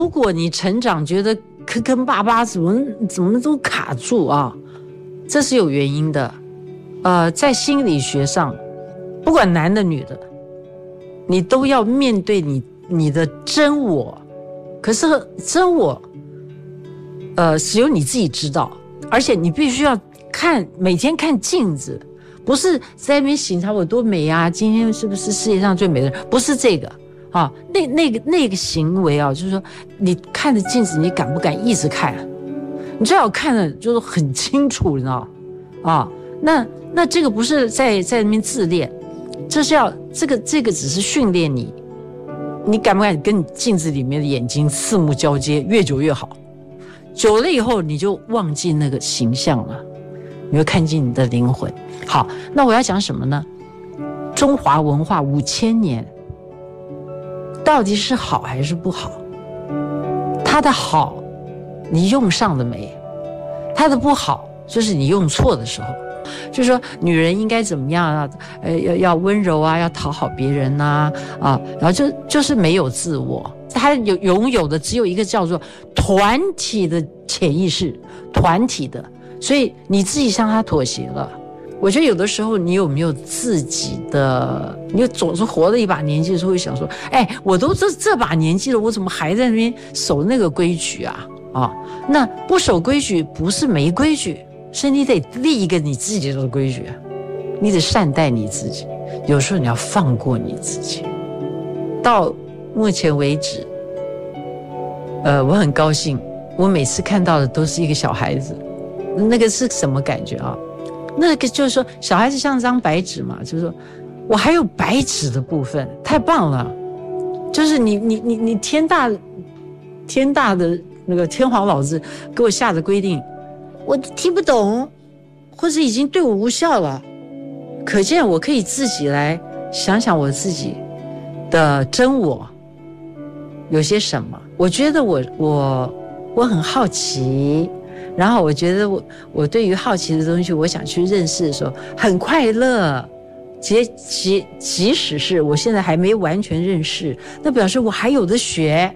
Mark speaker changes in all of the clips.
Speaker 1: 如果你成长觉得坑坑巴巴，怎么都卡住啊，这是有原因的。在心理学上，不管男的女的，你都要面对你的真我。可是真我，只有你自己知道，而且你必须要每天看镜子，不是在那边醒察我多美啊，今天是不是世界上最美的人？不是这个啊，那个行为啊，就是说你看着镜子，你敢不敢一直看？你最好看的就是很清楚，你知道啊？那这个不是在那边自恋，这是要这个只是训练你。你敢不敢跟你镜子里面的眼睛四目交接？越久越好，久了以后你就忘记那个形象了，你会看见你的灵魂。好，那我要讲什么呢？中华文化5000年，到底是好还是不好？它的好，你用上了没？它的不好，就是你用错的时候。就是说女人应该怎么样啊？要温柔啊，要讨好别人啊，然后就是没有自我，她拥有的只有一个叫做团体的潜意识，团体的，所以你自己向她妥协了。我觉得有的时候你有没有自己的，你总是活了一把年纪的时候会想说，我都这把年纪了，我怎么还在那边守那个规矩啊？那不守规矩不是没规矩，是你得立一个你自己的规矩，你得善待你自己，有时候你要放过你自己。到目前为止，我很高兴，我每次看到的都是一个小孩子，那个是什么感觉啊？那个就是说，小孩子像张白纸嘛，就是说我还有白纸的部分，太棒了。就是你天大的那个天皇老子给我下的规定，我听不懂，或者已经对我无效了，可见我可以自己来想想我自己的真我有些什么。我觉得我很好奇，然后我觉得我对于好奇的东西，我想去认识的时候很快乐。即使是我现在还没完全认识，那表示我还有的学。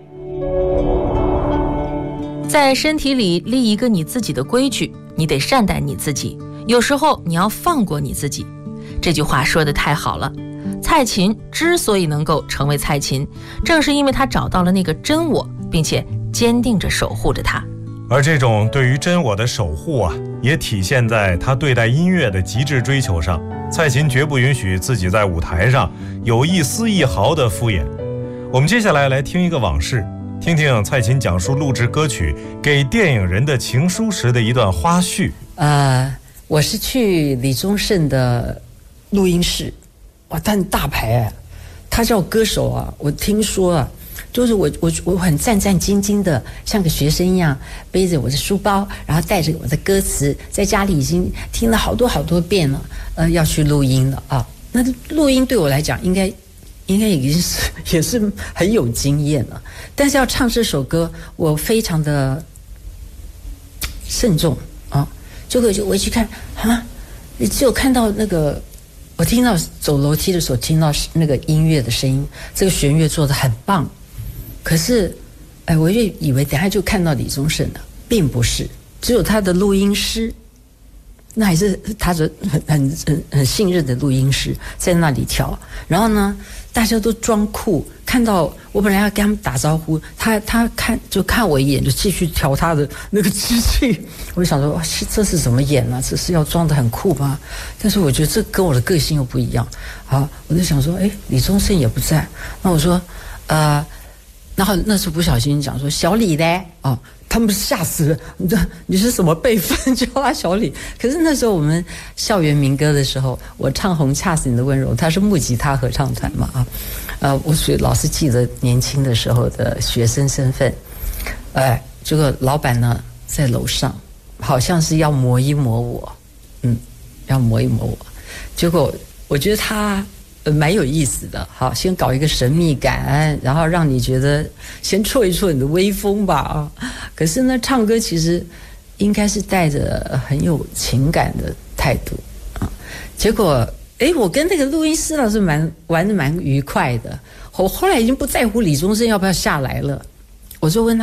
Speaker 2: 在身体里立一个你自己的规矩，你得善待你自己，有时候你要放过你自己。这句话说得太好了。蔡琴之所以能够成为蔡琴，正是因为她找到了那个真我，并且坚定着守护着它。
Speaker 3: 而这种对于真我的守护啊，也体现在她对待音乐的极致追求上。蔡琴绝不允许自己在舞台上有一丝一毫的敷衍。我们接下来听一个往事，听听蔡琴讲述录制歌曲《给电影人的情书》时的一段花絮。
Speaker 1: 我是去李宗盛的录音室，哇，但大牌他叫歌手啊，我听说啊，就是我很战战兢兢的，像个学生一样，背着我的书包，然后带着我的歌词，在家里已经听了好多遍了，要去录音了啊。那录音对我来讲，应该也是很有经验了，但是要唱这首歌，我非常的慎重啊。结果我一去看你只有看到那个，我听到走楼梯的时候听到那个音乐的声音，这个弦乐做得很棒。可是，我就以为等下就看到李宗盛了，并不是，只有他的录音师，那还是他的很信任的录音师在那里调。然后呢，大家都装酷，看到我本来要跟他们打招呼，他看我一眼，就继续调他的那个机器。我就想说，这是怎么演呢？这是要装得很酷吗？但是我觉得这跟我的个性又不一样。好，我就想说，李宗盛也不在，那我说，然后那时候不小心讲说小李嘞，他们吓死了，你是什么辈分叫他小李？可是那时候我们校园民歌的时候，我唱红恰似你的温柔，他是木吉他合唱团嘛我所以老是记得年轻的时候的学生身份。这个老板呢在楼上，好像是要磨一磨我，要磨一磨我，结果我觉得他蛮有意思的。好，先搞一个神秘感，然后让你觉得先挫一挫你的威风吧可是呢，唱歌其实应该是带着很有情感的态度结果我跟那个录音师老师玩得蛮愉快的。我后来已经不在乎李宗盛要不要下来了，我就问他。